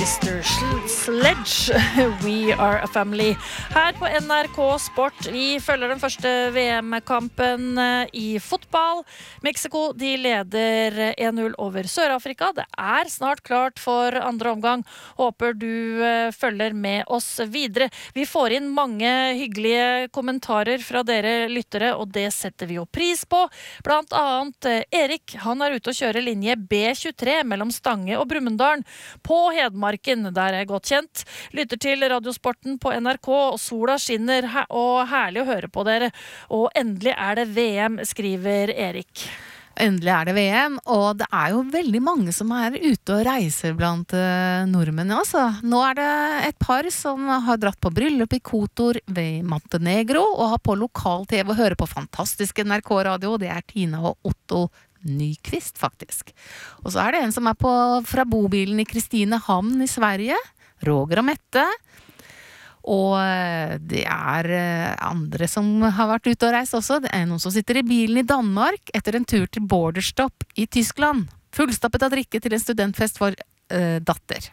Sister Sledge, We Are a Family. Her på NRK Sport, vi følger den første VM-kampen i fotball. Mexico, de leder 1-0 over Sør-Afrika. Det er snart klart for andre omgang. Håper du følger med oss videre. Vi får inn mange hyggelige kommentarer fra dere lyttere, og det setter vi jo pris på. Blant annet Erik, han er ute og kjører linje B23 mellom Stange og Brumunddal på Hedmarken, der er godt kjent. Lytter til Radiosporten på NRK, og sola skinner, og herlig å høre på dere. Og endelig er det VM, skriver Erik. Endelig er det VM, og det er jo veldig mange som er ute og reiser blant nordmenn. Altså. Nå er det et par som har dratt på bryllup i Kotor ved Montenegro, og har på lokal-TV og hører på fantastisk NRK-radio, det er Tina og Otto Nyqvist, faktisk. Og så er det en som er fra bobilen i Kristinehamn i Sverige, Roger og Mette. Og det er andre som har vært ute og reist også. Det er noen som sitter i bilen i Danmark etter en tur til Borderstop i Tyskland. Fullstappet av drikke til en studentfest for datter.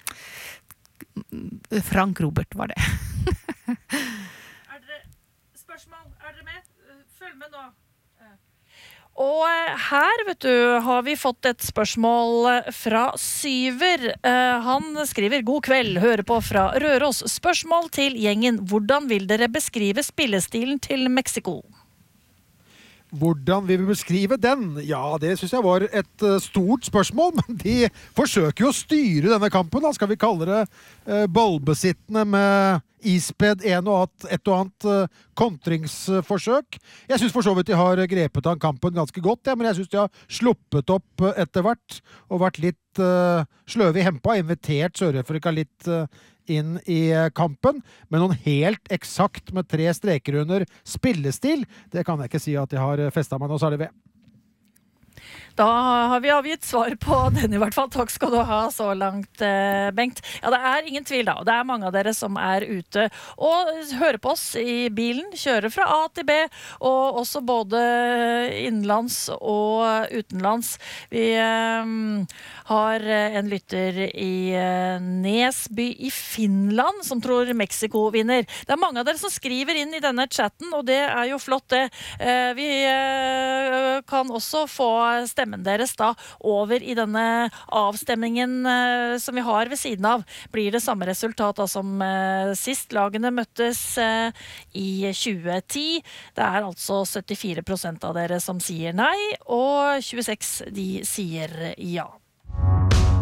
Frank Robert var det. Er dere spørsmål? Er dere med? Følg med nå. Og her, vet du, har vi fått et spørsmål fra Syver. Han skriver: God kveld, hører på fra Røros. Spørsmål til gjengen. Hvordan vil dere beskrive spillestilen til Mexico? Hvordan vi vil beskrive den? Ja, det synes jeg var et stort spørsmål, men de forsøker jo å styre denne kampen. Da skal vi kalle det ballbesittende med ispedd et og annet kontringsforsøk. Jeg synes for så vidt de har grepet an kampen ganske godt, men jeg synes de har sluppet opp etter hvert og vært litt sløve i hempa, invitert Sør-Afrika litt inn i kampen, men noen helt eksakt med 3 streker under spillestil, det kan jeg ikke si at de har festet meg nå, så er det ved. Da har vi avgitt svar på den i hvert fall. Takk skal du ha så langt, Bengt. Ja, det er ingen tvil da. Det er mange av dere som er ute og hører på oss i bilen, kjører fra A til B, og også både innenlands og utenlands. Vi har en lytter i Nesby i Finland som tror Mexico vinner. Det er mange av dere som skriver inn i denne chatten, og det er jo flott det. Vi kan også få stemmen deres da over i denne avstemningen som vi har ved siden av. Blir det samme resultat da som sist lagene møttes i 2010. Det er altså 74% av dere som sier nei, og 26% de sier ja.